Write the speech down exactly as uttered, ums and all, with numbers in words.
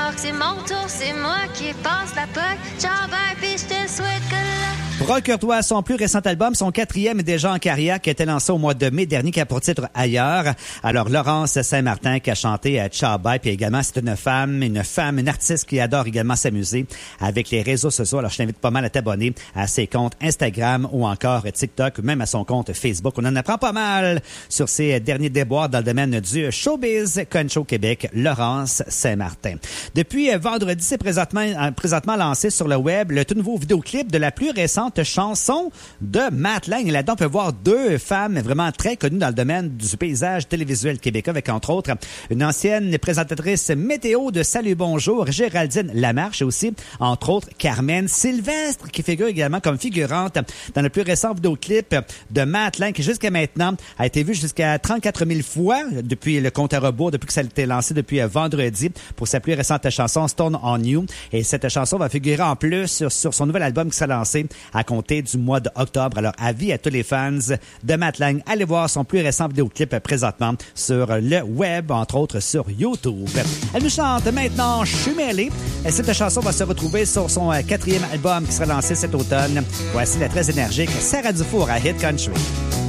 croire que c'est mon tour, c'est moi qui passe la poque. Ciao, bye, puis je te souhaite que la... Procure-toi son plus récent album, son quatrième déjà en carrière, qui a été lancé au mois de mai dernier, qui a pour titre Ailleurs. Alors, Laurence Saint-Martin qui a chanté à Ciao Bye, puis également, c'est une femme, une femme, une artiste qui adore également s'amuser avec les réseaux sociaux. Alors, je t'invite pas mal à t'abonner à ses comptes Instagram ou encore TikTok, ou même à son compte Facebook. On en apprend pas mal sur ses derniers déboires dans le domaine du showbiz. Concho Québec, Laurence Saint-Martin. Depuis vendredi, c'est présentement, présentement lancé sur le web le tout nouveau vidéoclip de la plus récente chanson de Matt Lang. Et là-dedans, on peut voir deux femmes vraiment très connues dans le domaine du paysage télévisuel québécois, avec entre autres une ancienne présentatrice météo de Salut Bonjour, Géraldine Lamarche, et aussi, entre autres, Carmen Sylvestre, qui figure également comme figurante dans le plus récent vidéoclip de Matt Lang, qui jusqu'à maintenant a été vu jusqu'à trente-quatre mille fois depuis le compte à rebours, depuis que ça a été lancé depuis vendredi pour sa plus récente chanson Stone on You. Et cette chanson va figurer en plus sur, sur son nouvel album qui s'est lancé à compter du mois d'octobre. Alors, avis à tous les fans de Matt Lang, allez voir son plus récent vidéoclip présentement sur le web, entre autres sur YouTube. Elle nous chante maintenant Je suis mêlé. Et cette chanson va se retrouver sur son quatrième album qui sera lancé cet automne. Voici la très énergique Sarah Dufour à Hit Country.